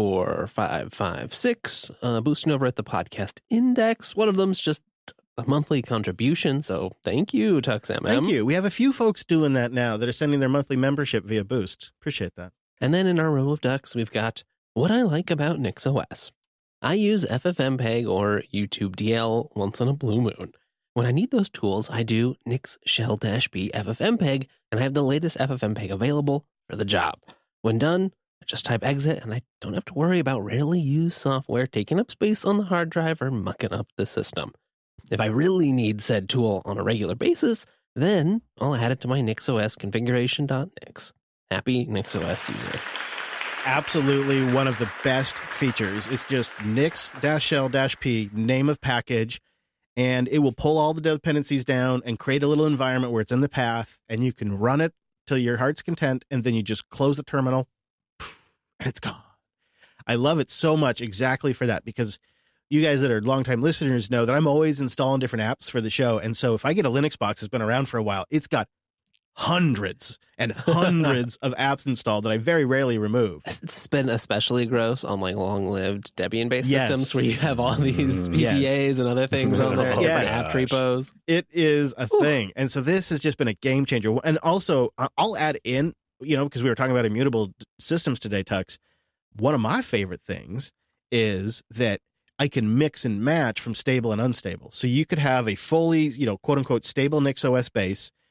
24,556 boosting over at the podcast index. One of them's just a monthly contribution, so thank you, Tux MM. Thank you. We have a few folks doing that now that are sending their monthly membership via Boost. Appreciate that. And then in our row of ducks, we've got what I like about NixOS. I use FFmpeg or YouTube DL once in a blue moon. When I need those tools, I do Nix shell-b FFmpeg, and I have the latest FFmpeg available for the job. When done, I just type exit, and I don't have to worry about rarely used software taking up space on the hard drive or mucking up the system. If I really need said tool on a regular basis, then I'll add it to my NixOS configuration.nix. Happy NixOS user. Absolutely one of the best features. It's just nix-shell-p, name of package, and it will pull all the dependencies down and create a little environment where it's in the path, and you can run it till your heart's content, and then you just close the terminal, and it's gone. I love it so much exactly for that, because you guys that are longtime listeners know that I'm always installing different apps for the show, and so if I get a Linux box that's been around for a while, it's got hundreds and hundreds of apps installed that I very rarely remove. It's been especially gross on long-lived Debian-based systems where you have all these PPAs and other things on there, different app repos. It is a thing. And so this has just been a game changer. And also, I'll add in, because we were talking about immutable systems today, Tux, one of my favorite things is that I can mix and match from stable and unstable. So you could have a fully, quote-unquote stable NixOS base,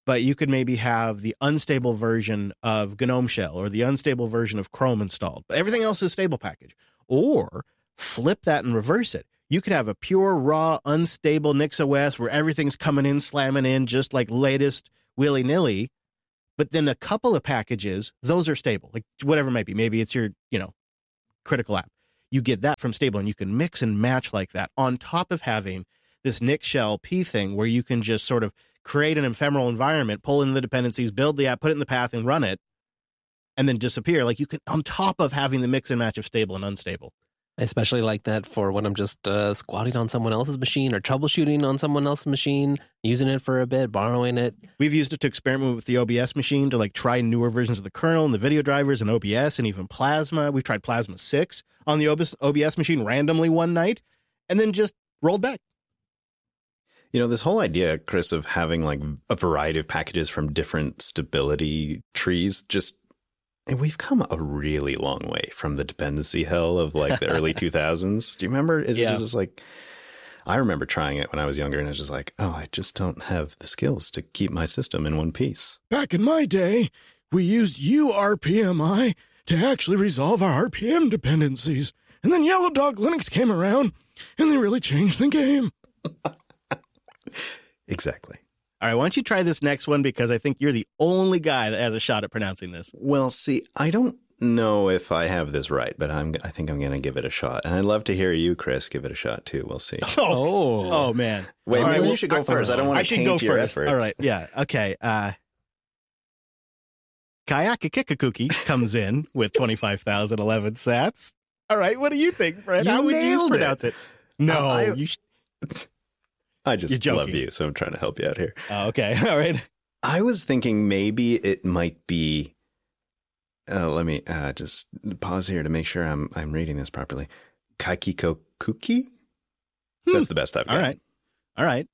but you could maybe have the unstable version of GNOME Shell or the unstable version of Chrome installed, but everything else is stable package. Or flip that and reverse it. You could have a pure, raw, unstable NixOS where everything's coming in, slamming in, just like latest willy-nilly. But then a couple of packages, those are stable, like whatever it might be. Maybe it's your, critical app. You get that from stable, and you can mix and match like that on top of having this Nix Shell P thing where you can just sort of create an ephemeral environment, pull in the dependencies, build the app, put it in the path, and run it, and then disappear. Like you can, on top of having the mix and match of stable and unstable. I especially like that for when I'm just squatting on someone else's machine or troubleshooting on someone else's machine, using it for a bit, borrowing it. We've used it to experiment with the OBS machine to like try newer versions of the kernel and the video drivers and OBS and even Plasma. We've tried Plasma 6 on the OBS machine randomly one night and then just rolled back. This whole idea, Chris, of having like a variety of packages from different stability trees, and we've come a really long way from the dependency hell of like the early 2000s. Do you remember? It was just like, I remember trying it when I was younger and I was just like, oh, I just don't have the skills to keep my system in one piece. Back in my day, we used URPMI to actually resolve our RPM dependencies. And then Yellow Dog Linux came around and they really changed the game. Exactly. All right, why don't you try this next one, because I think you're the only guy that has a shot at pronouncing this. Well, see, I don't know if I have this right, but I think I'm going to give it a shot. And I'd love to hear you, Chris, give it a shot too. We'll see. Oh man. Wait, maybe you should go first. I don't want to taint your efforts. All right, yeah, okay. Kayaka Kikakuki comes in with 25,011 sats. All right, what do you think, Brett? How would you pronounce it? No, you I just love you, so I'm trying to help you out here. Oh, okay. All right. I was thinking maybe it might be. Let me just pause here to make sure I'm reading this properly. Kaikikokuki? That's the best I've got. All right.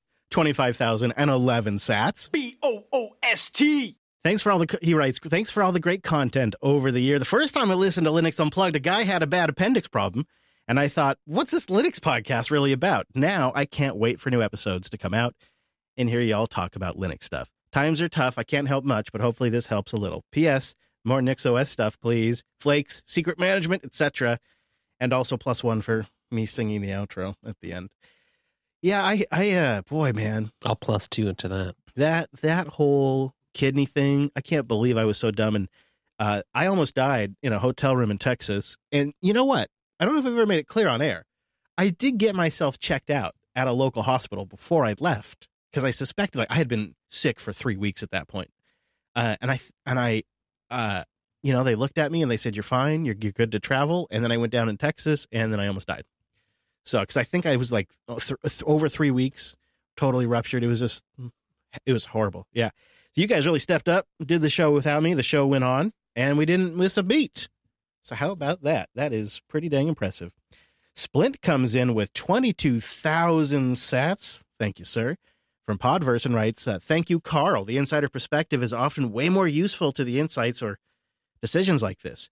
25,011 sats. BOOST. Thanks for all the great content over the year. The first time I listened to Linux Unplugged, a guy had a bad appendix problem. And I thought, what's this Linux podcast really about? Now I can't wait for new episodes to come out and hear y'all talk about Linux stuff. Times are tough. I can't help much, but hopefully this helps a little. P.S. More NixOS stuff, please. Flakes, secret management, etc. And also +1 for me singing the outro at the end. Yeah, boy, man. I'll +2 into that. That whole kidney thing, I can't believe I was so dumb. And I almost died in a hotel room in Texas. And you know what? I don't know if I've ever made it clear on air. I did get myself checked out at a local hospital before I left because I suspected I had been sick for 3 weeks at that point. And I they looked at me and they said, "You're fine. You're good to travel." And then I went down in Texas and then I almost died. So, because I think I was like over 3 weeks, totally ruptured. It was horrible. Yeah. So you guys really stepped up, did the show without me. The show went on and we didn't miss a beat. So how about that? That is pretty dang impressive. Splint comes in with 22,000 sats. Thank you, sir. From Podverse and writes, thank you, Carl. The insider perspective is often way more useful to the insights or decisions like this.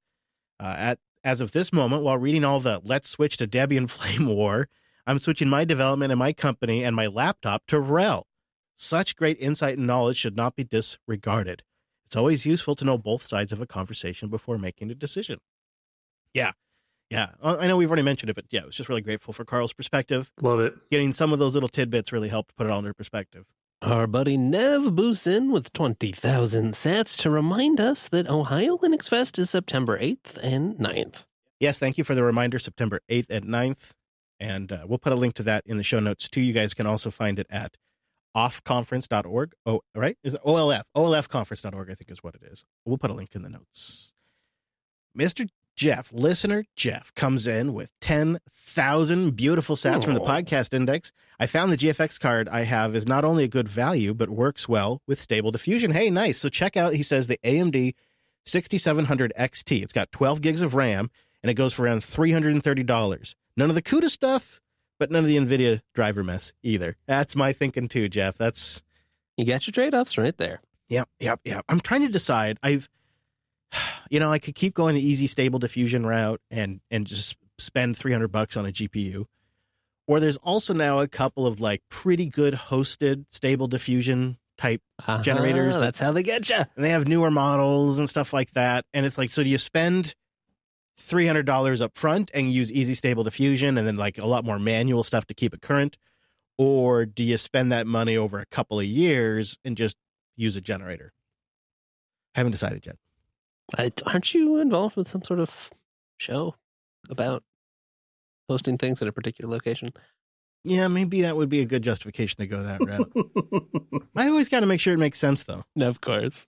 As of this moment, while reading all the let's switch to Debian Flame war, I'm switching my development and my company and my laptop to RHEL. Such great insight and knowledge should not be disregarded. It's always useful to know both sides of a conversation before making a decision. Yeah. I know we've already mentioned it, but yeah, I was just really grateful for Carl's perspective. Love it. Getting some of those little tidbits really helped put it all into perspective. Our buddy Nev boosts in with 20,000 sats to remind us that Ohio Linux Fest is September 8th and 9th. Yes, thank you for the reminder, September 8th and 9th. And we'll put a link to that in the show notes, too. You guys can also find it at offconference.org. Oh, right? Is it OLF? OLFconference.org, I think is what it is. We'll put a link in the notes. Mr. Jeff, listener Jeff, comes in with 10,000 beautiful sats from the podcast index. I found the GFX card I have is not only a good value, but works well with Stable Diffusion. Hey, nice. So check out, he says, the AMD 6700 XT. It's got 12 gigs of RAM, and it goes for around $330. None of the CUDA stuff, but none of the NVIDIA driver mess either. That's my thinking too, Jeff. You got your trade-offs right there. Yep. I'm trying to decide. I could keep going the easy Stable Diffusion route and just spend $300 on a GPU. Or there's also now a couple of like pretty good hosted Stable Diffusion type generators. That's how they get you. And they have newer models and stuff like that. And it's like, so do you spend $300 up front and use easy stable diffusion and then like a lot more manual stuff to keep it current? Or do you spend that money over a couple of years and just use a generator? Haven't decided yet. Aren't you involved with some sort of show about posting things at a particular location? Yeah, maybe that would be a good justification to go that route. I always got to make sure it makes sense, though. No, of course.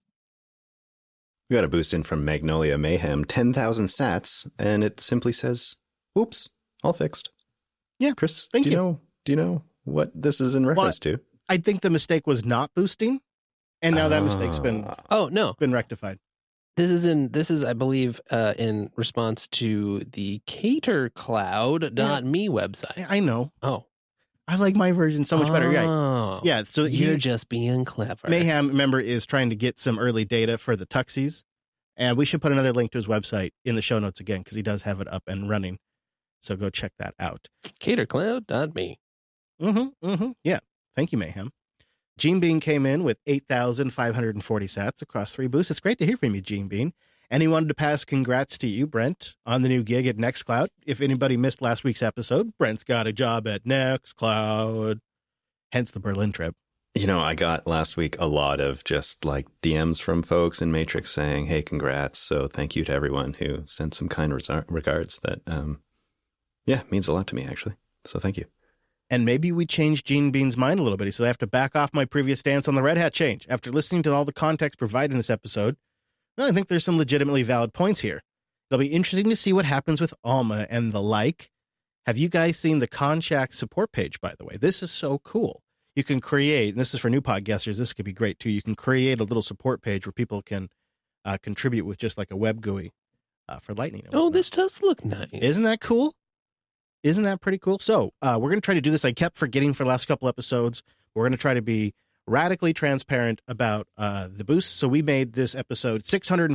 We got a boost in from Magnolia Mayhem, 10,000 sats, and it simply says, "Oops, all fixed." Yeah, Chris, thank do you know what this is in reference to? I think the mistake was not boosting, and now that mistake's been rectified. This is, I believe, in response to the catercloud.me website. I know. Oh. I like my version so much better. Oh. Yeah. So you're just being clever. Mayhem, remember, is trying to get some early data for the Tuxies. And we should put another link to his website in the show notes again, because he does have it up and running. So go check that out. Catercloud.me. Yeah. Thank you, Mayhem. Gene Bean came in with 8,540 sats across 3 boosts. It's great to hear from you, Gene Bean. And he wanted to pass congrats to you, Brent, on the new gig at Nextcloud. If anybody missed last week's episode, Brent's got a job at Nextcloud, hence the Berlin trip. You know, I got last week a lot of just like DMs from folks in Matrix saying, "Hey, congrats." So thank you to everyone who sent some kind regards. That, means a lot to me, actually. So thank you. And maybe we changed Gene Bean's mind a little bit. So I have to back off my previous stance on the Red Hat change. After listening to all the context provided in this episode, well, I think there's some legitimately valid points here. It'll be interesting to see what happens with Alma and the like. Have you guys seen the Conshack support page, by the way? This is so cool. You can create, and this is for new podcasters, this could be great too. You can create a little support page where people can contribute with just like a web GUI for Lightning. Oh, this does look nice. Isn't that cool? Isn't that pretty cool? So we're going to try to do this. I kept forgetting for the last couple episodes. We're going to try to be radically transparent about the boosts. So we made this episode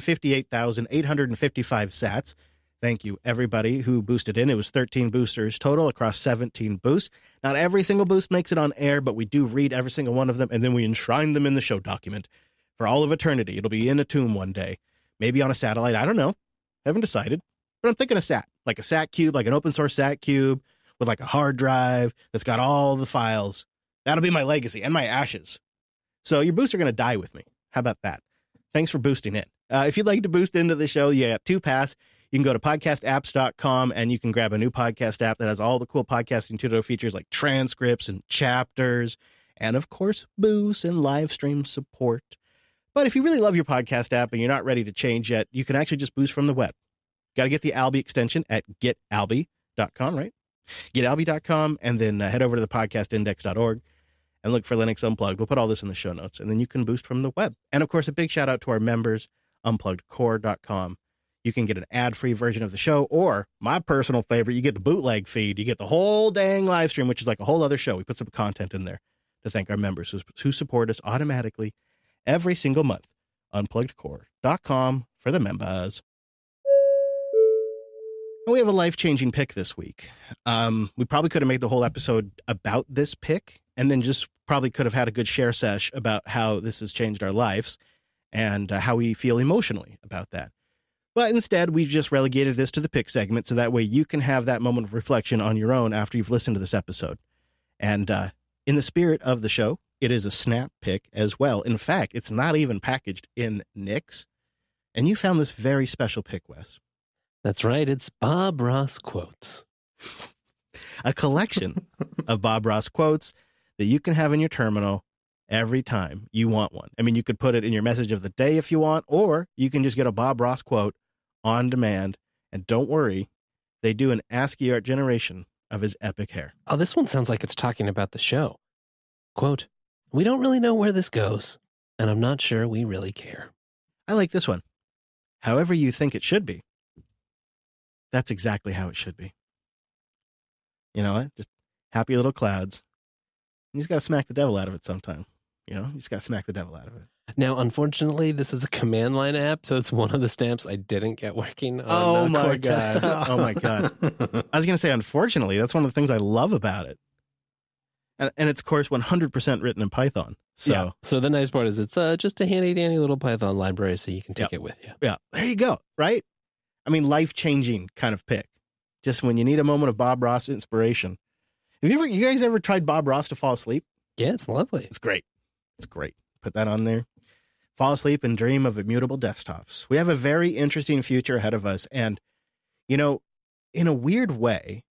658,855 sats. Thank you, everybody who boosted in. It was 13 boosters total across 17 boosts. Not every single boost makes it on air, but we do read every single one of them, and then we enshrine them in the show document for all of eternity. It'll be in a tomb one day, maybe on a satellite. I don't know. Haven't decided. But I'm thinking a SAT, like a SAT cube, like an open source SAT cube with like a hard drive that's got all the files. That'll be my legacy and my ashes. So your boosts are going to die with me. How about that? Thanks for boosting in. If you'd like to boost into the show, you got 2 paths. You can go to podcastapps.com and you can grab a new podcast app that has all the cool podcasting tutorial features like transcripts and chapters and, of course, boosts and live stream support. But if you really love your podcast app and you're not ready to change yet, you can actually just boost from the web. Got to get the Alby extension at getalby.com, right? Getalby.com, and then head over to the podcastindex.org and look for Linux Unplugged. We'll put all this in the show notes, and then you can boost from the web. And, of course, a big shout out to our members, unpluggedcore.com. You can get an ad-free version of the show, or my personal favorite, you get the bootleg feed. You get the whole dang live stream, which is like a whole other show. We put some content in there to thank our members who support us automatically every single month. Unpluggedcore.com for the members. We have a life-changing pick this week. We probably could have made the whole episode about this pick, and then just probably could have had a good share sesh about how this has changed our lives and how we feel emotionally about that. But instead, we've just relegated this to the pick segment, so that way you can have that moment of reflection on your own after you've listened to this episode. And in the spirit of the show, it is a snap pick as well. In fact, it's not even packaged in Nix. And you found this very special pick, Wes. That's right. It's Bob Ross quotes. A collection of Bob Ross quotes that you can have in your terminal every time you want one. I mean, you could put it in your message of the day if you want, or you can just get a Bob Ross quote on demand. And don't worry, they do an ASCII art generation of his epic hair. Oh, this one sounds like it's talking about the show. Quote, "We don't really know where this goes, and I'm not sure we really care." I like this one. However you think it should be, that's exactly how it should be. You know what? Just happy little clouds. You just got to smack the devil out of it sometime. You know, you just got to smack the devil out of it. Now, unfortunately, this is a command line app, so it's one of the stamps I didn't get working on. Oh my Core God. Desktop. Oh my God. I was going to say, unfortunately, that's one of the things I love about it. And it's, of course, 100% written in Python. So, yeah. So the nice part is it's just a handy-dandy little Python library, so you can take it with you. Yeah, there you go, right? I mean, life-changing kind of pick. Just when you need a moment of Bob Ross inspiration. Have you guys ever tried Bob Ross to fall asleep? Yeah, it's lovely. It's great. It's great. Put that on there. Fall asleep and dream of immutable desktops. We have a very interesting future ahead of us. And, in a weird way,